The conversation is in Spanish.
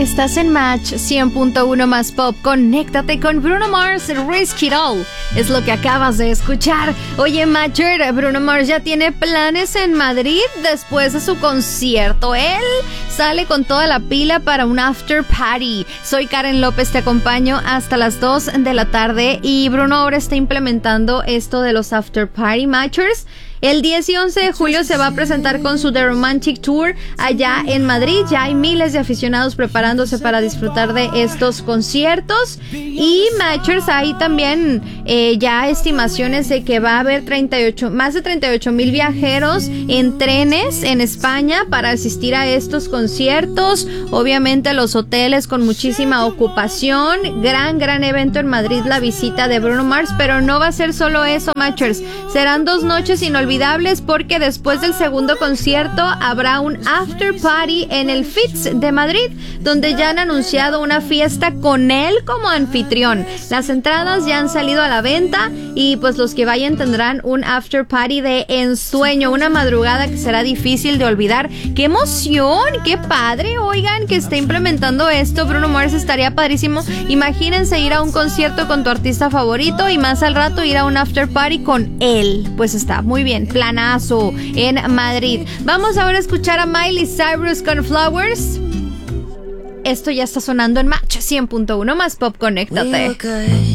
Estás en Match 100.1 más pop. Conéctate con Bruno Mars, Risk It All. Es lo que acabas de escuchar. Oye, Matcher, Bruno Mars ya tiene planes en Madrid después de su concierto. Él sale con toda la pila para un after party. Soy Karen López, te acompaño hasta las 2 de la tarde. Y Bruno ahora está implementando esto de los after party, Matchers. El 10 y 11 de julio se va a presentar con su The Romantic Tour allá en Madrid. Ya hay miles de aficionados preparándose para disfrutar de estos conciertos. Y Matchers, hay también ya estimaciones de que va a haber más de 38,000 viajeros en trenes en España para asistir a estos conciertos. Obviamente los hoteles con muchísima ocupación. Gran evento en Madrid, la visita de Bruno Mars. Pero no va a ser solo eso, Matchers. Serán 2 noches inolvidables porque después del segundo concierto habrá un after party en el Fitz de Madrid, donde ya han anunciado una fiesta con él como anfitrión. Las entradas ya han salido a la venta y pues los que vayan tendrán un after party de ensueño, una madrugada que será difícil de olvidar. ¡Qué emoción! ¡Qué padre! Oigan, que esté implementando esto Bruno Mars, estaría padrísimo. Imagínense ir a un concierto con tu artista favorito y más al rato ir a un after party con él. Pues está muy bien, planazo en Madrid. Vamos ahora a escuchar a Miley Cyrus con Flowers. Esto ya está sonando en Match 100.1 más pop. Conéctate.